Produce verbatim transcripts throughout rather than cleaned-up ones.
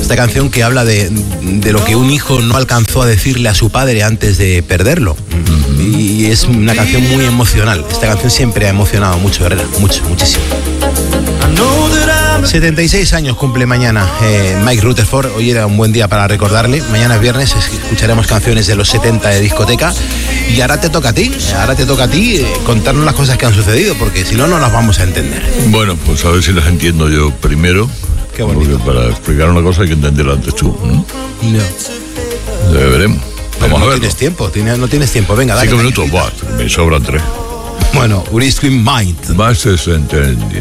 Esta canción que habla de, de lo que un hijo no alcanzó a decirle a su padre antes de perderlo. Y es una canción muy emocional. Esta canción siempre ha emocionado mucho, ¿verdad? Mucho, muchísimo. setenta y seis años cumple mañana eh, Mike Rutherford. Hoy era un buen día para recordarle. Mañana es viernes, escucharemos canciones de los setenta de discoteca. Y ahora te toca a ti, ahora te toca a ti eh, contarnos las cosas que han sucedido, porque si no, no las vamos a entender. Bueno, pues a ver si las entiendo yo primero. Qué bonito. Porque para explicar una cosa hay que entenderla antes tú, ¿no? No. Ya veremos. Vamos no a ver. tienes tiempo, tienes, no tienes tiempo. Venga, dale. Cinco minutos, buah, me sobran tres. Bueno, Urisquin Mind. Más se entienden.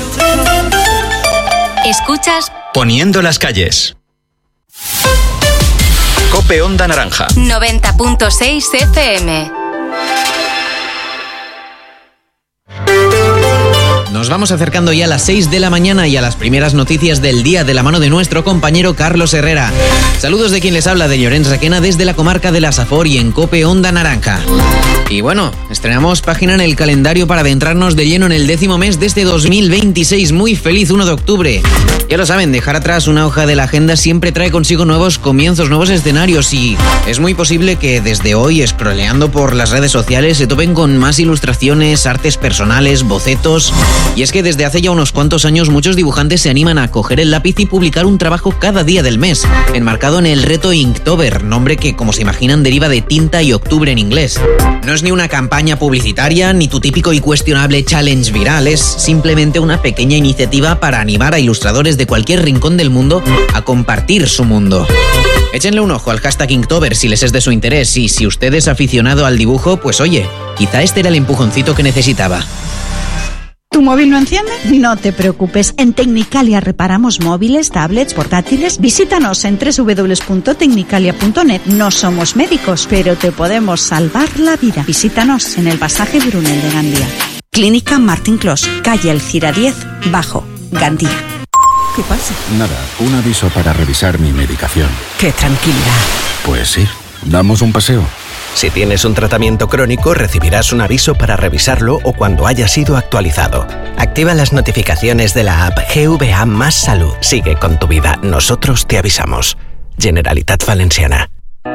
Escuchas Poniendo las calles. Cope Onda Naranja. noventa punto seis F M. Nos vamos acercando ya a las seis de la mañana y a las primeras noticias del día de la mano de nuestro compañero Carlos Herrera. Saludos de quien les habla, de Llorens Requena, desde la comarca de la Safor y en Cope Onda Naranja. Y bueno, estrenamos página en el calendario para adentrarnos de lleno en el décimo mes de este dos mil veintiséis. Muy feliz uno de octubre. Ya lo saben, dejar atrás una hoja de la agenda siempre trae consigo nuevos comienzos, nuevos escenarios, y es muy posible que desde hoy, scrolleando por las redes sociales, se topen con más ilustraciones, artes personales, bocetos. Y es que desde hace ya unos cuantos años muchos dibujantes se animan a coger el lápiz y publicar un trabajo cada día del mes, enmarcado en el reto Inktober, nombre que, como se imaginan, deriva de tinta y octubre en inglés. No es ni una campaña publicitaria, ni tu típico y cuestionable challenge viral, es simplemente una pequeña iniciativa para animar a ilustradores de cualquier rincón del mundo a compartir su mundo. Échenle un ojo al hashtag Inktober si les es de su interés, y si usted es aficionado al dibujo, pues oye, quizá este era el empujoncito que necesitaba. ¿Tu móvil no enciende? No te preocupes, en Tecnicalia reparamos móviles, tablets, portátiles. Visítanos en doble u doble u doble u punto tecnicalia punto net. No somos médicos, pero te podemos salvar la vida. Visítanos en el pasaje Brunel de Gandía. Clínica Martín Clos, calle Alcira diez, Bajo, Gandía. ¿Qué pasa? Nada, un aviso para revisar mi medicación. ¡Qué tranquilidad! Pues sí, damos un paseo. Si tienes un tratamiento crónico, recibirás un aviso para revisarlo o cuando haya sido actualizado. Activa las notificaciones de la app G V A Más Salud. Sigue con tu vida. Nosotros te avisamos. Generalitat Valenciana.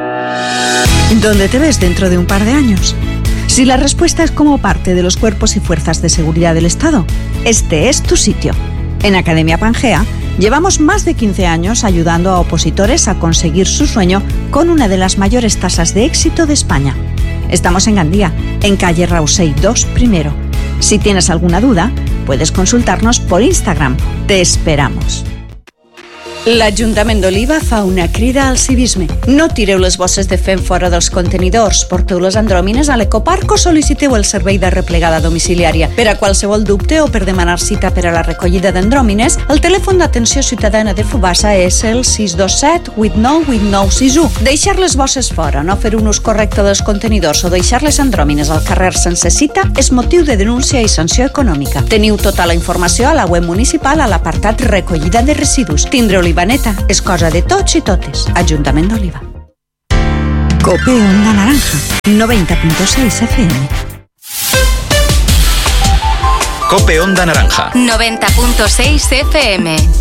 ¿Dónde te ves dentro de un par de años? Si la respuesta es como parte de los cuerpos y fuerzas de seguridad del Estado, este es tu sitio. En Academia Pangea llevamos más de quince años ayudando a opositores a conseguir su sueño con una de las mayores tasas de éxito de España. Estamos en Gandía, en calle Rausell dos primero. Si tienes alguna duda, puedes consultarnos por Instagram. Te esperamos. L'Ajuntament d'Oliva fa una crida al civisme. No tireu les bosses de fem fora dels contenidors, porteu les andròmines a l'ecoparc o sol·liciteu el servei de replegada domiciliària. Per a qualsevol dubte o per demanar cita per a la recollida d'andròmines, el telèfon d'atenció ciutadana de Fubassa és el sis dos set vuit nou vuit nou sis u. Deixar les bosses fora, no fer un ús correcte dels contenidors o deixar les andròmines al carrer sense cita és motiu de denúncia i sanció econòmica. Teniu tota la informació a la web municipal a l'apartat recollida de residus. Tindre Olivaneta és cosa de tots i totes. Ajuntament d'Oliva. Cope Onda Naranja, noventa punto seis F M. Cope Onda Naranja. noventa punto seis F M.